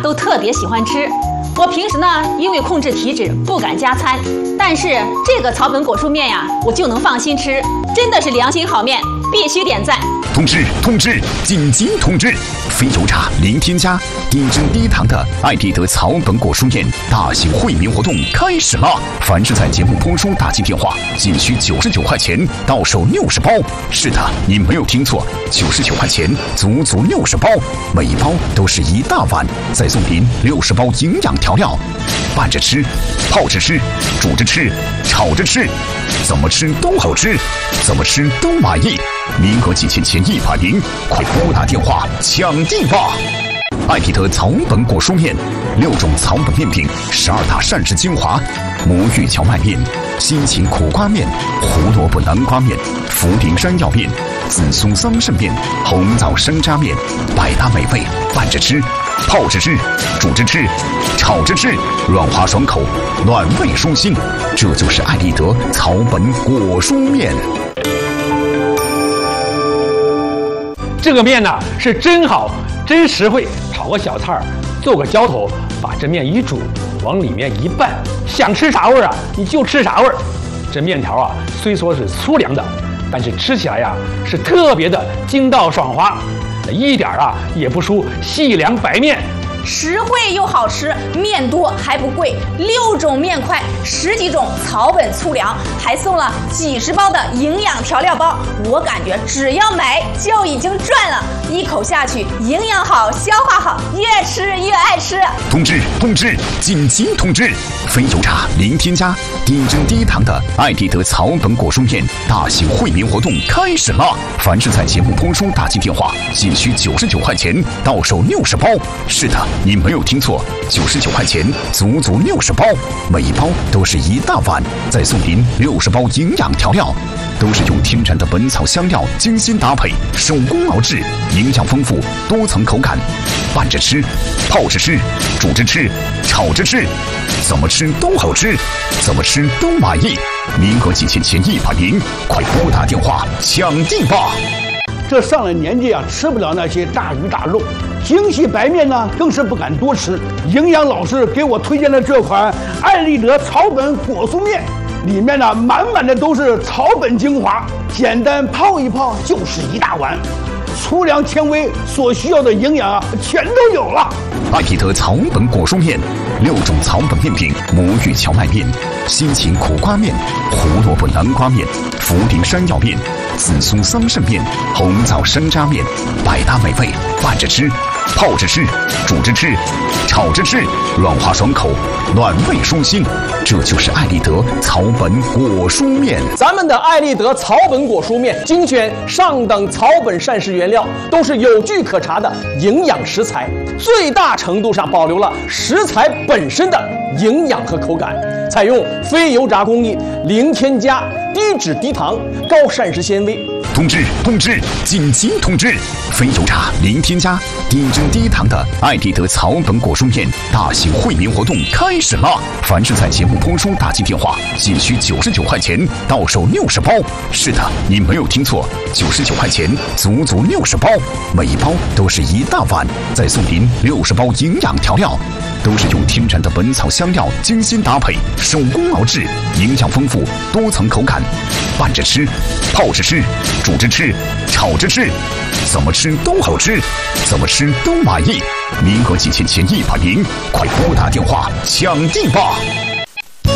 都特别喜欢吃。我平时呢，因为控制体脂不敢加餐，但是这个草本果蔬面呀，我就能放心吃，真的是良心好面，必须点赞。 通知，紧急通知！非油炸、零添加、低脂低糖的爱必得草本果蔬面大型惠民活动开始了！凡是在节目播出打进电话，仅需99块钱到手60包。是的，你没有听错，99块钱足足60包，每一包都是一大碗，再送您60包营养调料，拌着吃、泡着吃、煮着吃、炒着吃，怎么吃都好吃，怎么吃都满意。名额仅限前100名，快拨打电话抢订吧！爱必得草本果蔬面，6种草本面品，12大膳食精华：魔芋荞麦面、辛芹苦瓜面、胡萝卜南瓜面、茯苓山药面、紫苏桑葚面、红枣山楂面，百搭美味，拌着吃、泡着吃、煮着吃、炒着吃，软滑爽口，暖胃舒心。这就是爱必得草本果蔬面。 这个面呢是真好，真实惠，炒个小菜儿，做个浇头，把这面一煮，往里面一拌，想吃啥味儿啊，你就吃啥味儿。这面条啊，虽说是粗粮的，但是吃起来呀是特别的筋道爽滑，一点啊也不输细粮白面。 实惠又好吃，面多还不贵，6种面块，10几种草本粗粮，还送了几十包的营养调料包。我感觉只要买就已经赚了，一口下去，营养好，消化好，越吃越爱吃。 通知，紧急通知！非油炸、零添加、低脂低糖的爱必得草本果蔬面大型惠民活动开始了！凡是在节目播出打进电话，仅需99块钱到手60包。是的，你没有听错，99块钱足足60包，每一包都是一大碗，再送您60包营养调料，都是用天然的本草香料精心搭配，手工熬制，营养丰富，多层口感，拌着吃、泡着吃、煮着吃、炒着吃，怎么吃都好吃，怎么吃都满意。名额仅限前100名，快拨打电话抢订吧！ 这上了年纪啊，吃不了那些炸鱼炸肉，精细白面呢更是不敢多吃。营养老师给我推荐了这款爱必得草本果蔬面，里面呢满满的都是草本精华，简单泡一泡就是一大碗，粗粮纤维所需要的营养啊全都有了。 爱必得草本果蔬面，6种草本面品：魔芋荞麦面、辛芹苦瓜面、胡萝卜南瓜面、茯苓山药面、紫苏桑葚面、红枣山楂面，百搭美味，拌着吃、泡着吃、煮着吃、炒着吃，软滑爽口，暖胃舒心。这就是爱必得草本果蔬面。 咱们的爱必得草本果蔬面精选上等草本膳食原料，都是有据可查的营养食材，最大程度上保留了食材本身的营养和口感，采用非油炸工艺，零添加，低脂低糖，高膳食纤维。 通知，紧急通知！非油炸、零添加、低脂低糖的爱必得草本果蔬面大型惠民活动开始了！凡是在节目播出打进电话，仅需99块钱到手60包。是的，你没有听错，99块钱足足60包，每一包都是一大碗，再送您60包营养调料，都是用天然的本草香料精心搭配，手工熬制，营养丰富，多层口感，拌着吃、泡着吃、煮着吃、炒着吃，怎么吃都好吃，怎么吃都满意。名额仅限前100名，快拨打电话抢订吧！